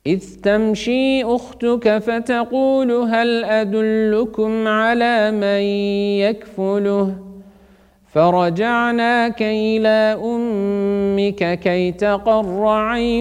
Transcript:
إذ تمشي أختك فتقول هل أدلكم على من يكفله فرجعناك إلى أمك كي تقر عينها